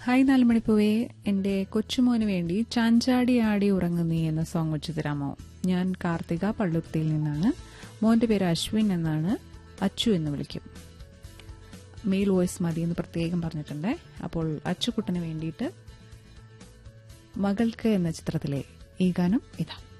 Hi 4 മണിപ്പൂവേ, എന്റെ കൊച്ചുമോന് വേണ്ടി ചാഞ്ചാടി ആടി ഉറങ്ങുന്നീ എന്ന സോങ് വെച്ചു തരാമോ? ഞാൻ കാർത്തിക പള്ളുരുത്തിയിൽ നിന്നാണ്. മോന്റെ പേര് അശ്വിൻ എന്നാണ്. അച്ചു എന്ന് വിളിക്കും. മെയിൽ വോയിസ് മതി എന്ന് പ്രത്യേകം പറഞ്ഞിട്ടുണ്ട്. അപ്പോൾ അച്ചുകുട്ടന് വേണ്ടിയിട്ട് മകൾക്ക് എന്ന ചിത്രത്തിലെ ഈ ഗാനം ഇതാ.